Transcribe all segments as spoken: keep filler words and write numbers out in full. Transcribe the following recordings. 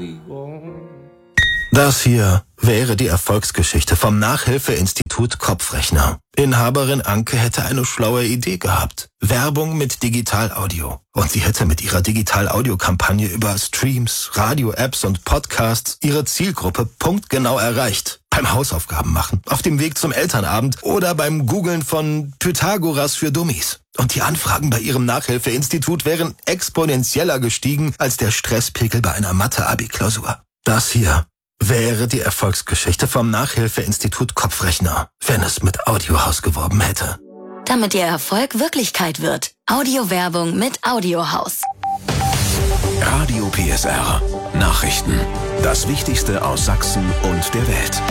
Das hier wäre die Erfolgsgeschichte vom Nachhilfeinstitut Kopfrechner. Inhaberin Anke hätte eine schlaue Idee gehabt. Werbung mit Digital-Audio. Und sie hätte mit ihrer Digital-Audio-Kampagne über Streams, Radio-Apps und Podcasts ihre Zielgruppe punktgenau erreicht. Beim Hausaufgaben machen, auf dem Weg zum Elternabend oder beim Googlen von Pythagoras für Dummies. Und die Anfragen bei ihrem Nachhilfeinstitut wären exponentieller gestiegen als der Stresspegel bei einer Mathe-Abi-Klausur. Das hier wäre die Erfolgsgeschichte vom Nachhilfeinstitut Kopfrechner, wenn es mit Audiohaus geworben hätte. Damit Ihr Erfolg Wirklichkeit wird. Audiowerbung mit Audiohaus. Radio P S R. Nachrichten. Das Wichtigste aus Sachsen und der Welt.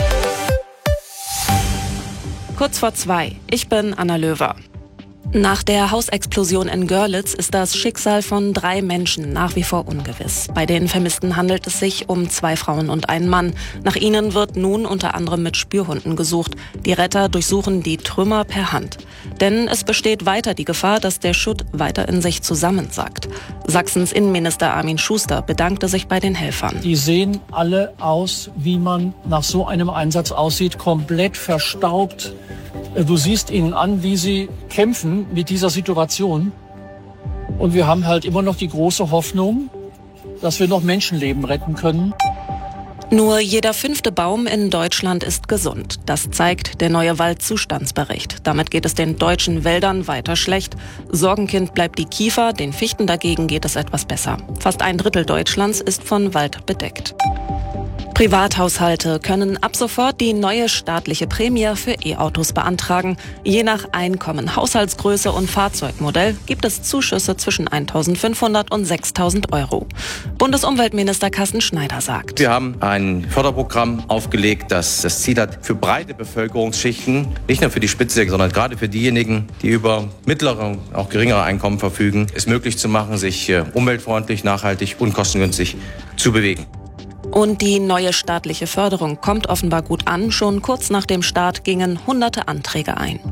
Kurz vor zwei. Ich bin Anna Löwer. Nach der Hausexplosion in Görlitz ist das Schicksal von drei Menschen nach wie vor ungewiss. Bei den Vermissten handelt es sich um zwei Frauen und einen Mann. Nach ihnen wird nun unter anderem mit Spürhunden gesucht. Die Retter durchsuchen die Trümmer per Hand. Denn es besteht weiter die Gefahr, dass der Schutt weiter in sich zusammensackt. Sachsens Innenminister Armin Schuster bedankte sich bei den Helfern. Die sehen alle aus, wie man nach so einem Einsatz aussieht, komplett verstaubt. Du siehst ihnen an, wie sie kämpfen mit dieser Situation. Und wir haben halt immer noch die große Hoffnung, dass wir noch Menschenleben retten können. Nur jeder fünfte Baum in Deutschland ist gesund. Das zeigt der neue Waldzustandsbericht. Damit geht es den deutschen Wäldern weiter schlecht. Sorgenkind bleibt die Kiefer, den Fichten dagegen geht es etwas besser. Fast ein Drittel Deutschlands ist von Wald bedeckt. Privathaushalte können ab sofort die neue staatliche Prämie für E-Autos beantragen. Je nach Einkommen, Haushaltsgröße und Fahrzeugmodell gibt es Zuschüsse zwischen eintausendfünfhundert und sechstausend Euro. Bundesumweltminister Carsten Schneider sagt: Wir haben ein Förderprogramm aufgelegt, das das Ziel hat, für breite Bevölkerungsschichten, nicht nur für die Spitze, sondern gerade für diejenigen, die über mittlere, auch geringere Einkommen verfügen, es möglich zu machen, sich umweltfreundlich, nachhaltig und kostengünstig zu bewegen. Und die neue staatliche Förderung kommt offenbar gut an. Schon kurz nach dem Start gingen hunderte Anträge ein.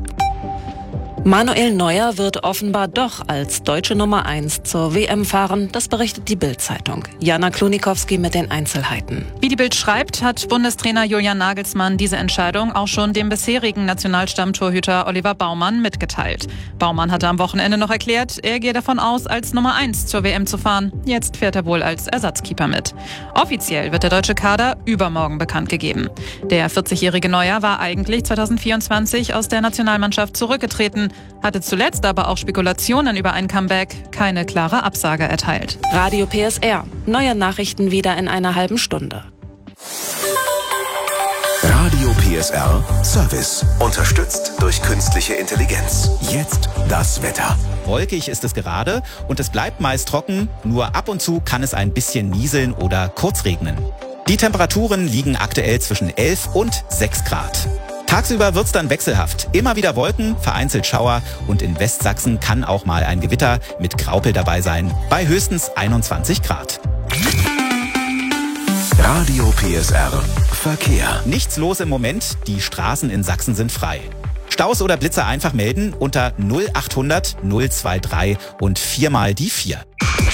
Manuel Neuer wird offenbar doch als deutsche Nummer eins zur W M fahren. Das berichtet die Bild-Zeitung. Jana Klonikowski mit den Einzelheiten. Wie die Bild schreibt, hat Bundestrainer Julian Nagelsmann diese Entscheidung auch schon dem bisherigen Nationalstammtorhüter Oliver Baumann mitgeteilt. Baumann hatte am Wochenende noch erklärt, er gehe davon aus, als Nummer eins zur W M zu fahren. Jetzt fährt er wohl als Ersatzkeeper mit. Offiziell wird der deutsche Kader übermorgen bekannt gegeben. Der vierzigjährige Neuer war eigentlich zweitausendvierundzwanzig aus der Nationalmannschaft zurückgetreten, hatte zuletzt aber auch Spekulationen über ein Comeback keine klare Absage erteilt. Radio P S R. Neue Nachrichten wieder in einer halben Stunde. Radio P S R Service. Unterstützt durch künstliche Intelligenz. Jetzt das Wetter. Wolkig ist es gerade und es bleibt meist trocken. Nur ab und zu kann es ein bisschen nieseln oder kurz regnen. Die Temperaturen liegen aktuell zwischen elf und sechs Grad. Tagsüber wird's dann wechselhaft. Immer wieder Wolken, vereinzelt Schauer und in Westsachsen kann auch mal ein Gewitter mit Graupel dabei sein. Bei höchstens einundzwanzig Grad. Radio P S R Verkehr. Nichts los im Moment, die Straßen in Sachsen sind frei. Staus oder Blitzer einfach melden unter null achthundert null drei drei und viermal die vier.